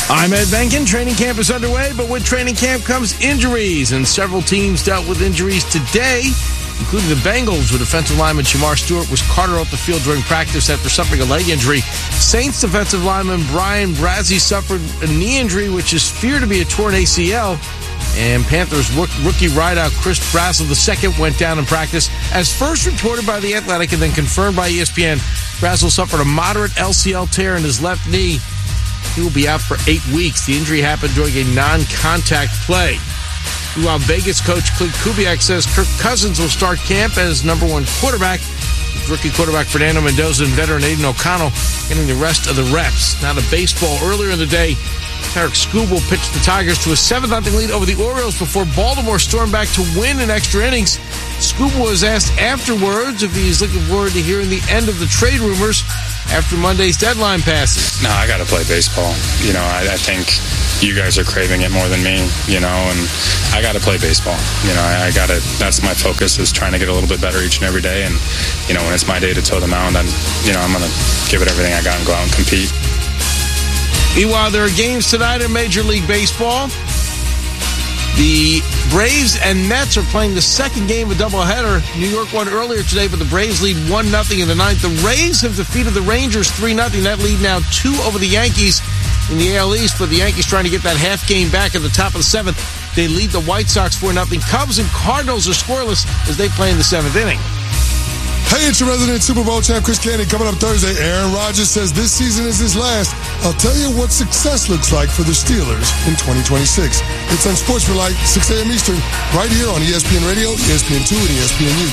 I'm Ed Benkin. Training camp is underway, but with training camp comes injuries, and several teams dealt with injuries today, including the Bengals, with defensive lineman Shamar Stewart was carted off the field during practice after suffering a leg injury. Saints defensive lineman Brian Brazzi suffered a knee injury, which is feared to be a torn ACL. And Panthers rookie wideout Chris Brazzell II went down in practice. As first reported by The Athletic and then confirmed by ESPN, Brazzell suffered a moderate LCL tear in his left knee. He will be out for 8 weeks. The injury happened during a non-contact play. Meanwhile, Vegas coach Clint Kubiak says Kirk Cousins will start camp as number one quarterback, with rookie quarterback Fernando Mendoza and veteran Aiden O'Connell getting the rest of the reps. Now to baseball. Earlier in the day, Tarek Skubal pitched the Tigers to a 7-0 lead over the Orioles before Baltimore stormed back to win in extra innings. Skubal was asked afterwards if he's looking forward to hearing the end of the trade rumors after Monday's deadline passes. No, I got to play baseball. I think you guys are craving it more than me, and I got to play baseball. I got to, that's my focus, is trying to get a little bit better each and every day. And, when it's my day to toe the mound, I'm going to give it everything I got and go out and compete. Meanwhile, there are games tonight in Major League Baseball. The Braves and Mets are playing the second game of a doubleheader. New York won earlier today, but the Braves lead 1-0 in the ninth. The Rays have defeated the Rangers 3-0. That lead now 2 over the Yankees in the AL East, but the Yankees trying to get that half game back at the top of the seventh. They lead the White Sox 4-0. Cubs and Cardinals are scoreless as they play in the seventh inning. Hey, it's your resident Super Bowl champ, Chris Candy. Coming up Thursday, Aaron Rodgers says this season is his last. I'll tell you what success looks like for the Steelers in 2026. It's on Sportsmanlike, 6 a.m. Eastern, right here on ESPN Radio, ESPN2, and ESPNU.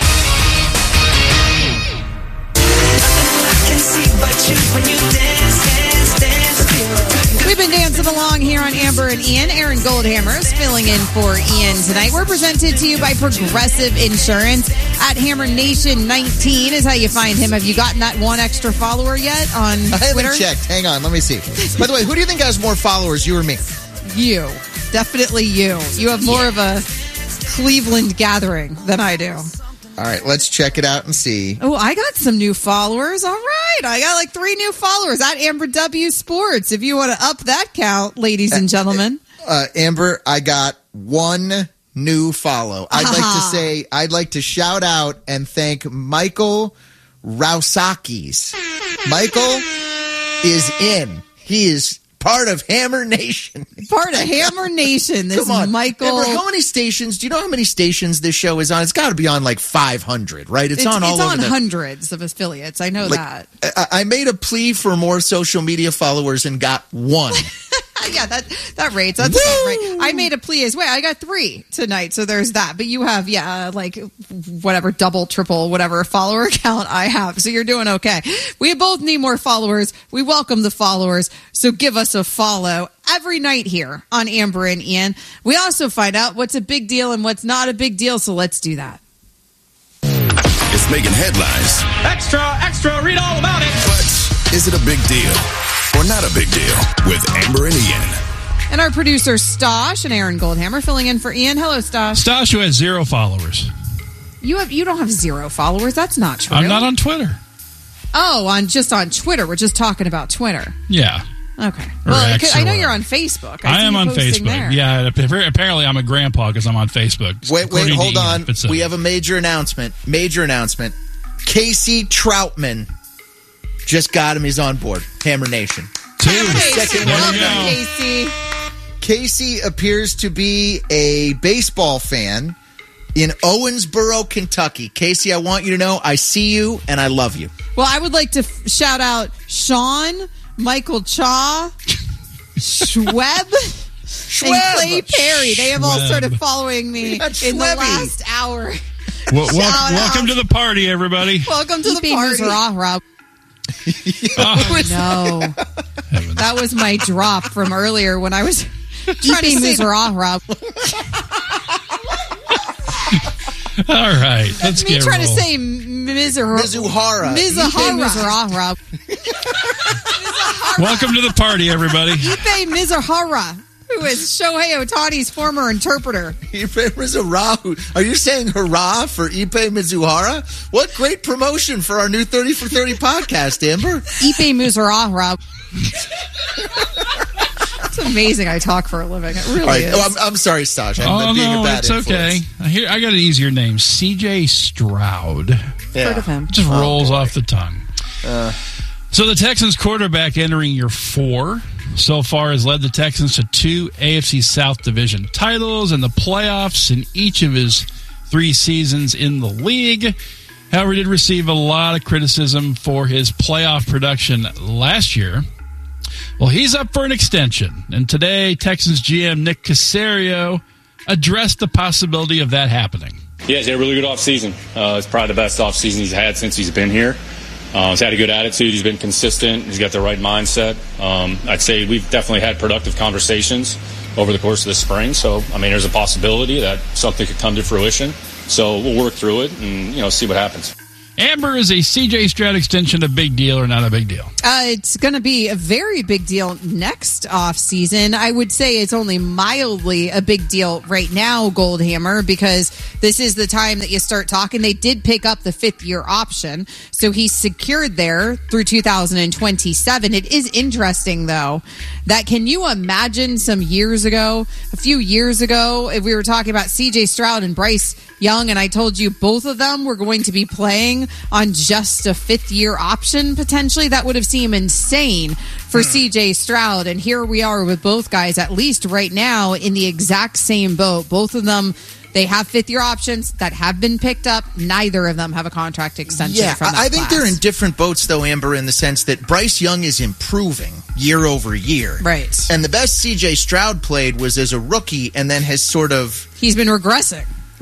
We've been dancing along here on Amber and Ian. Aaron Goldhammer is filling in for Ian tonight. We're presented to you by Progressive Insurance. At Hammer Nation 19 is how you find him. Have you gotten that one extra follower yet on Twitter? I haven't checked. Hang on, let me see. By the way, who do you think has more followers, you or me? You. Definitely you. You have more of a Cleveland gathering than I do. All right, let's check it out and see. Oh, I got some new followers. All right. I got like 3 new followers at Amber W Sports. If you want to up that count, ladies and gentlemen. Amber, I got 1 new follow. I'd like to shout out and thank Michael Rousakis. Michael is in. He is part of Hammer Nation. Part of Hammer Nation. This Come on. Michael. Amber, how many stations? Do you know how many stations this show is on? It's got to be on like 500, right? It's on all over. It's on hundreds of affiliates. I know that. I made a plea for more social media followers and got 1. Yeah, that rates. That's about right. I made a plea as well. I got 3 tonight, so there's that. But you have, like whatever, double, triple, whatever follower count I have. So you're doing okay. We both need more followers. We welcome the followers. So give us a follow every night here on Amber and Ian. We also find out what's a big deal and what's not a big deal. So let's do that. It's making headlines. Extra, read all about it. But is it a big deal or not a big deal with Amber and Ian? And our producer, Stosh, and Aaron Goldhammer filling in for Ian. Hello, Stosh. Stosh, who has 0 followers. You don't have 0 followers. That's not true. I'm not on Twitter. Oh, just on Twitter. We're just talking about Twitter. Yeah. Okay. Well, I know you're on Facebook. I am on Facebook. There. Yeah. Apparently, I'm a grandpa because I'm on Facebook. Wait, hold on. We have a major announcement. Casey Troutman just got him. He's on board. Hammer Nation. Casey. Casey appears to be a baseball fan in Owensboro, Kentucky. Casey, I want you to know I see you and I love you. Well, I would like to shout out Sean, Michael Cha, Schweb, and Clay Perry. They have all started follling me in the last hour. Welcome to the party, everybody. Welcome to the party. Oh, no. That was my drop from earlier when I was trying to say Rob. All right, let's get trying to say Mizuhara. Welcome to the party, everybody. Ipe Mizuhara, who is Shohei Ohtani's former interpreter. Ipe Mizuhara. Are you saying hurrah for Ipe Mizuhara? What great promotion for our new 30 for 30 podcast, Amber. Ipe Mizuhara. It's amazing I talk for a living. It really is. Oh, I'm sorry, Staj. I'm being a bad it's influence. okay. Here, I got an easier name. C.J. Stroud. Yeah. Heard of him. Just rolls off the tongue. So the Texans quarterback entering year 4 so far has led the Texans to 2 AFC South division titles and the playoffs in each of his 3 seasons in the league. However, he did receive a lot of criticism for his playoff production last year. Well, he's up for an extension, and today Texans GM Nick Caserio addressed the possibility of that happening. Yeah, he's had a really good offseason. It's probably the best offseason he's had since he's been here. He's had a good attitude. He's been consistent. He's got the right mindset. I'd say we've definitely had productive conversations over the course of the spring. So, I mean, there's a possibility that something could come to fruition. So we'll work through it and, see what happens. Amber, is a C.J. Stroud extension a big deal or not a big deal? It's going to be a very big deal next offseason. I would say it's only mildly a big deal right now, Goldhammer, because this is the time that you start talking. They did pick up the 5th-year option, so he's secured there through 2027. It is interesting, though, that can you imagine a few years ago, if we were talking about C.J. Stroud and Bryce Young, and I told you both of them were going to be playing on just a 5th-year option, potentially? That would have seemed insane for C.J. Stroud. And here we are with both guys, at least right now, in the exact same boat. Both of them, they have 5th-year options that have been picked up. Neither of them have a contract extension from that I think class. they're in different boats, though, Amber, in the sense that Bryce Young is improving year over year. Right. And the best C.J. Stroud played was as a rookie and then has sort of... He's been regressed,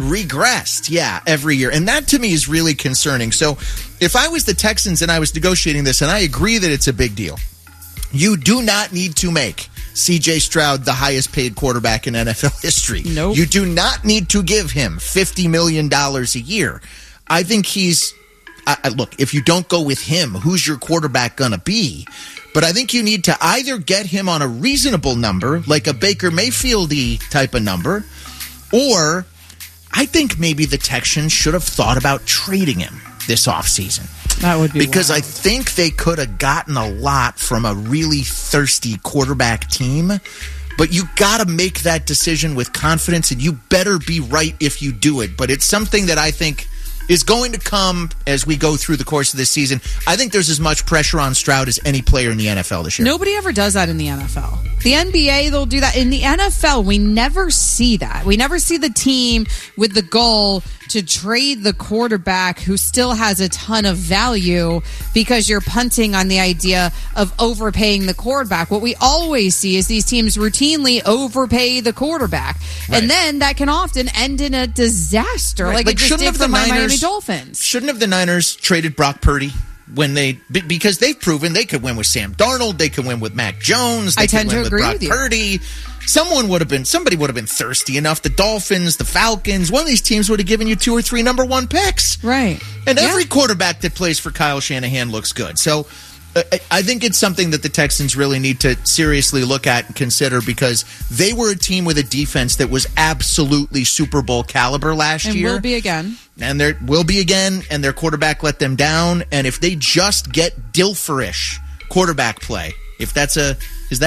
every year. And that, to me, is really concerning. So if I was the Texans and I was negotiating this, and I agree that it's a big deal, you do not need to make C.J. Stroud the highest paid quarterback in NFL history. Nope. You do not need to give him $50 million a year. I think he's... look, if you don't go with him, who's your quarterback going to be? But I think you need to either get him on a reasonable number, like a Baker Mayfield-y type of number, or... I think maybe the Texans should have thought about trading him this offseason. That would be because wild. I think they could have gotten a lot from a really thirsty quarterback team. But you got to make that decision with confidence, and you better be right if you do it. But it's something that I think is going to come as we go through the course of this season. I think there's as much pressure on Stroud as any player in the NFL this year. Nobody ever does that in the NFL. The NBA, they'll do that. In the NFL, we never see that. We never see the team with the goal to trade the quarterback who still has a ton of value because you're punting on the idea of overpaying the quarterback. What we always see is these teams routinely overpay the quarterback. Right. And then that can often end in a disaster, right. like it just did for my Miami Dolphins. Shouldn't have the Niners traded Brock Purdy? Because they've proven they could win with Sam Darnold, they could win with Mac Jones, they could win with Brock Purdy. Somebody would have been thirsty enough. The Dolphins, the Falcons, one of these teams would have given you 2 or 3 number 1 picks. Right. And every quarterback that plays for Kyle Shanahan looks good. So I think it's something that the Texans really need to seriously look at and consider, because they were a team with a defense that was absolutely Super Bowl caliber last year. And will be again. And there will be again, and their quarterback let them down. And if they just get Dilferish quarterback play, is that a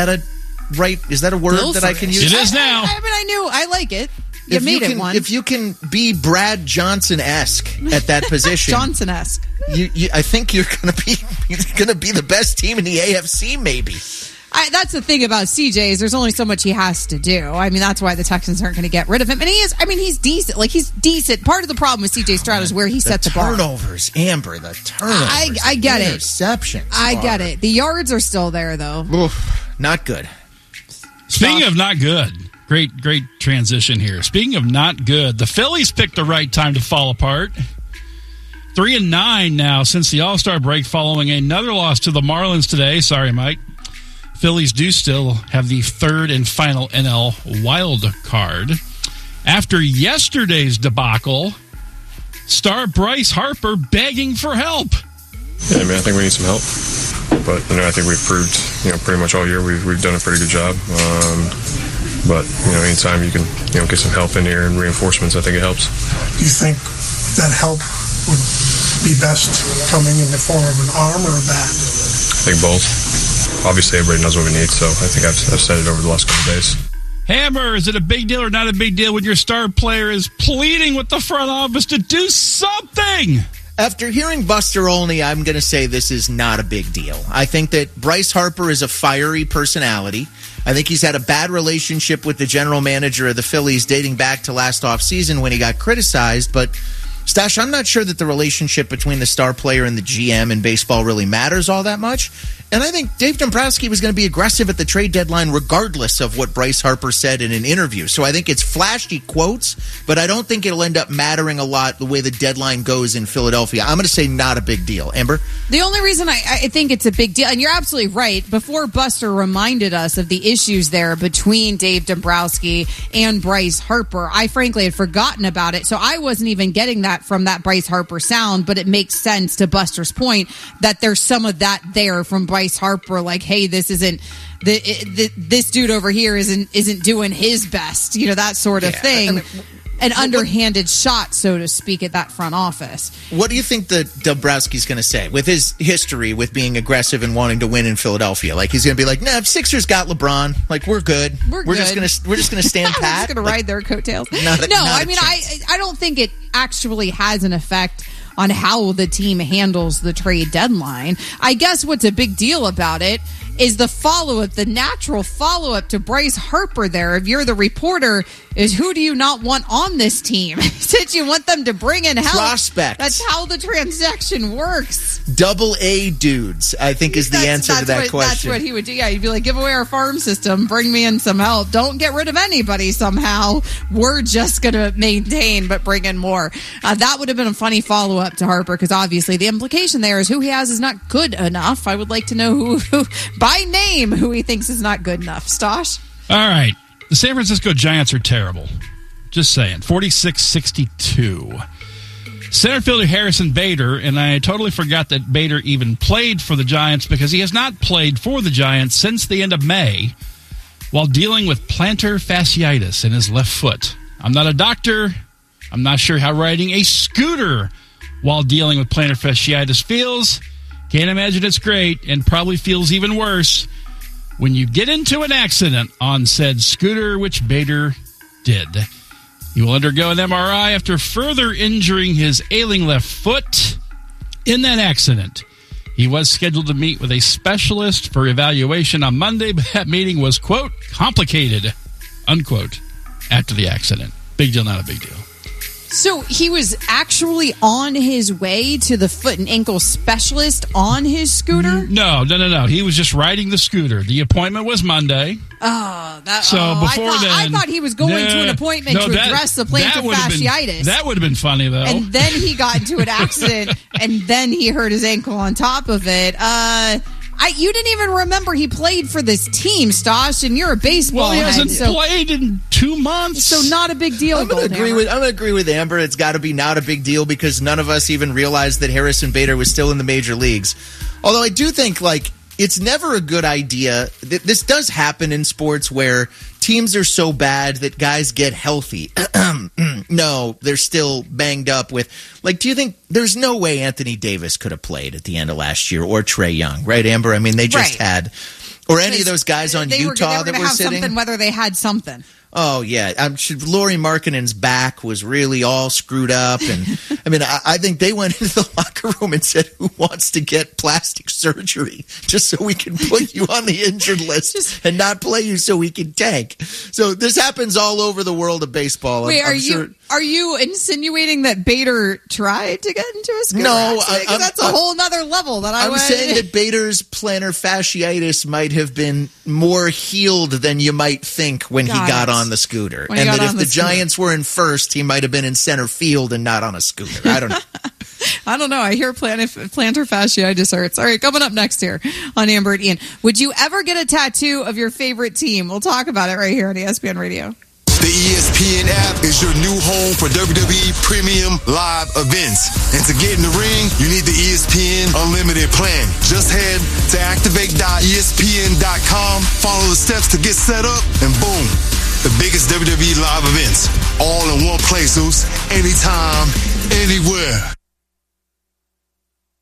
word Dilferish. that I can use? It is now. I like it. You made it one. If you can be Brad Johnson-esque at that position, Johnson-esque. I think you're going to be the best team in the AFC, maybe. That's the thing about CJ is there's only so much he has to do. I mean, that's why the Texans aren't going to get rid of him. And he's decent. Like, he's decent. Part of the problem with CJ Stroud is where he set the bar. Turnovers, Amber, the turnovers. I get it. Interceptions. I get it. The yards are still there, though. Oof, not good. Speaking of not good, great transition here. Speaking of not good, the Phillies picked the right time to fall apart. 3-9 now since the All-Star break, following another loss to the Marlins today. Sorry, Mike. Phillies do still have the third and final NL wild card. After yesterday's debacle, star Bryce Harper begging for help. Yeah, I think we need some help. But, I think we've proved, pretty much all year we've done a pretty good job. But, anytime you can, get some help in here and reinforcements, I think it helps. Do you think that help would be best coming in the form of an arm or a bat? I think both. obviously everybody knows what we need, so I think I've said it over the last couple of days. Hammer, is it a big deal or not a big deal when your star player is pleading with the front office to do something? After hearing Buster Olney, I'm going to say this is not a big deal. I think that Bryce Harper is a fiery personality. I think he's had a bad relationship with the general manager of the Phillies dating back to last offseason when he got criticized. But, Stash, I'm not sure that the relationship between the star player and the GM in baseball really matters all that much. And I think Dave Dombrowski was going to be aggressive at the trade deadline regardless of what Bryce Harper said in an interview. So I think it's flashy quotes, but I don't think it'll end up mattering a lot the way the deadline goes in Philadelphia. I'm going to say not a big deal. Amber? The only reason I think it's a big deal, and you're absolutely right, before Buster reminded us of the issues there between Dave Dombrowski and Bryce Harper, I frankly had forgotten about it. So I wasn't even getting that from that Bryce Harper sound, but it makes sense to Buster's point that there's some of that there from Bryce Harper, like, hey, this isn't this dude over here isn't doing his best, that sort of thing. I mean, an underhanded shot, so to speak, at that front office. What do you think that Dombrowski's going to say with his history with being aggressive and wanting to win in Philadelphia? Like, he's going to be like, "Nah, Sixers got LeBron. Like, we're good. We're just going to stand pat. We're just going to ride their coattails." I don't think it actually has an effect on how the team handles the trade deadline. I guess what's a big deal about it is the follow-up, the natural follow-up to Bryce Harper there. If you're the reporter, is who do you not want on this team? Since you want them to bring in help. Prospects. That's how the transaction works. AA dudes, I think, is the answer to that question. That's what he would do. Yeah, he'd be like, give away our farm system, bring me in some help. Don't get rid of anybody somehow. We're just going to maintain, but bring in more. That would have been a funny follow-up to Harper, because obviously the implication there is who he has is not good enough. I would like to know who by name, who he thinks is not good enough. Stosh? All right. The San Francisco Giants are terrible. Just saying. 46-62. Center fielder Harrison Bader, and I totally forgot that Bader even played for the Giants because he has not played for the Giants since the end of May while dealing with plantar fasciitis in his left foot. I'm not a doctor. I'm not sure how riding a scooter while dealing with plantar fasciitis feels. Can't imagine it's great, and probably feels even worse when you get into an accident on said scooter, which Bader did. He will undergo an MRI after further injuring his ailing left foot in that accident. He was scheduled to meet with a specialist for evaluation on Monday, but that meeting was, quote, complicated, unquote, after the accident. Big deal, not a big deal. So he was actually on his way to the foot and ankle specialist on his scooter? No. He was just riding the scooter. The appointment was Monday. I thought he was going to an appointment to address the plantar fasciitis. That would have been funny, though. And then he got into an accident, and then he hurt his ankle on top of it. You didn't even remember he played for this team, Stosh, and you're a baseball head. Well, he hasn't played in 2 months. So not a big deal. I'm going to agree with Amber. It's got to be not a big deal because none of us even realized that Harrison Bader was still in the major leagues. Although I do think, it's never a good idea. This does happen in sports where teams are so bad that guys get healthy. No, they're still banged up with. Do you think there's no way Anthony Davis could have pplayed at the end of last year or Trae Young, right, Amber? I mean, they just had, or any of those guys on Utah that were sitting. Something, whether they had something. Oh, yeah. I'm sure Lauri Markkanen's back was really all screwed up. And I mean, I think they went into the locker room and said, who wants to get plastic surgery just so we can put you on the injured list and not play you so we can tank? So this happens all over the world of baseball. Wait, are you insinuating that Bader tried to get into a scooter? No. That's a whole nother level that I'm saying that Bader's plantar fasciitis might have been more healed than you might think when he got on the scooter. And that if the Giants were in first, he might have been in center field and not on a scooter. I don't know. I don't know. I hear plantar fasciitis hurts. All right, coming up next here on Amber and Ian. Would you ever get a tattoo of your favorite team? We'll talk about it right here on ESPN Radio. The ESPN app is your new home for WWE Premium Live events. And to get in the ring, you need the ESPN Unlimited plan. Just head to activate.espn.com, follow the steps to get set up, and boom, the biggest WWE live events. All in one place, anytime, anywhere.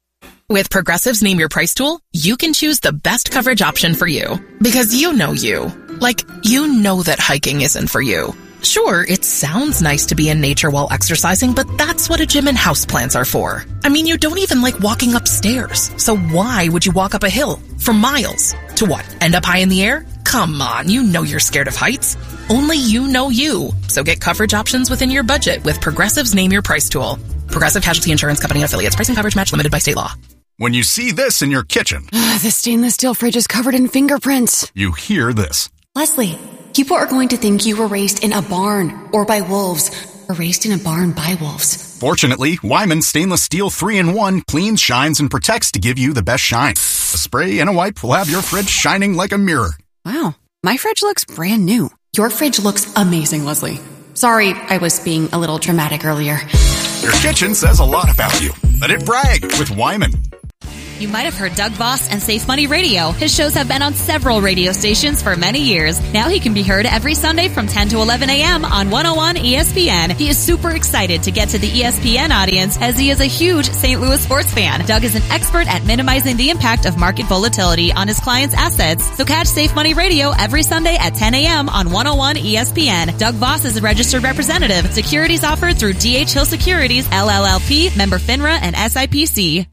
With Progressive's Name Your Price tool, you can choose the best coverage option for you. Because you know you. Like, you know that hiking isn't for you. Sure, it sounds nice to be in nature while exercising, but that's what a gym and houseplants are for. I mean, you don't even like walking upstairs. So why would you walk up a hill for miles? To what, end up high in the air? Come on, you know you're scared of heights. Only you know you. So get coverage options within your budget with Progressive's Name Your Price tool. Progressive Casualty Insurance Company affiliates. Price and coverage match limited by state law. When you see this in your kitchen, the stainless steel fridge is covered in fingerprints. You hear this. Leslie, people are going to think you were raised in a barn or by wolves, or raised in a barn by wolves. Fortunately, Wyman Stainless Steel 3-in-1 cleans, shines, and protects to give you the best shine. A spray and a wipe will have your fridge shining like a mirror. Wow, my fridge looks brand new. Your fridge looks amazing, Leslie. Sorry, I was being a little dramatic earlier. Your kitchen says a lot about you. Let it brag with Wyman. You might have heard Doug Voss and Safe Money Radio. His shows have been on several radio stations for many years. Now he can be heard every Sunday from 10 to 11 a.m. on 101 ESPN. He is super excited to get to the ESPN audience as he is a huge St. Louis sports fan. Doug is an expert at minimizing the impact of market volatility on his clients' assets. So catch Safe Money Radio every Sunday at 10 a.m. on 101 ESPN. Doug Voss is a registered representative. Securities offered through D.H. Hill Securities, LLLP, member FINRA, and SIPC.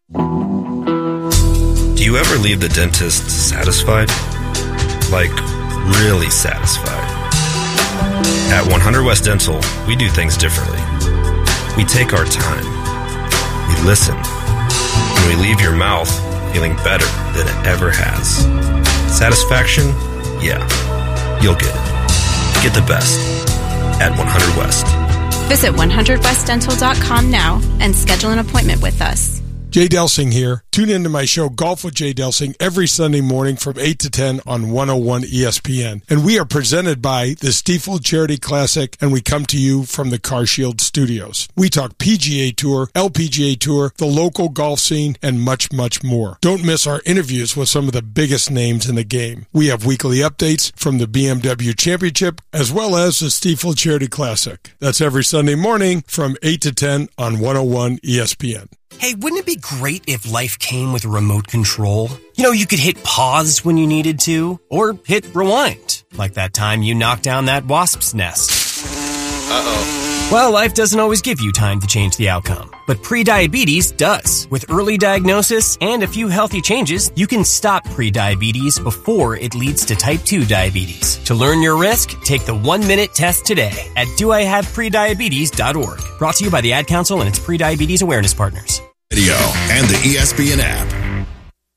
Do you ever leave the dentist satisfied? Like, really satisfied? At 100 West Dental, we do things differently. We take our time. We listen. And we leave your mouth feeling better than it ever has. Satisfaction? Yeah. You'll get it. Get the best at 100 West. Visit 100westdental.com now and schedule an appointment with us. Jay Delsing here. Tune into my show Golf with Jay Delsing every Sunday morning from 8 to 10 on 101 ESPN. And we are presented by the Stiefel Charity Classic, and we come to you from the CarShield Studios. We talk PGA Tour, LPGA Tour, the local golf scene, and much, much more. Don't miss our interviews with some of the biggest names in the game. We have weekly updates from the BMW Championship as well as the Stiefel Charity Classic. That's every Sunday morning from 8 to 10 on 101 ESPN. Hey, wouldn't it be great if life came with a remote control? You know, you could hit pause when you needed to, or hit rewind, like that time you knocked down that wasp's nest. Uh-oh. Well, life doesn't always give you time to change the outcome, but prediabetes does. With early diagnosis and a few healthy changes, you can stop prediabetes before it leads to type 2 diabetes. To learn your risk, take the 1-minute test today at doihaveprediabetes.org. Brought to you by the Ad Council and its prediabetes awareness partners. Radio and the ESPN app.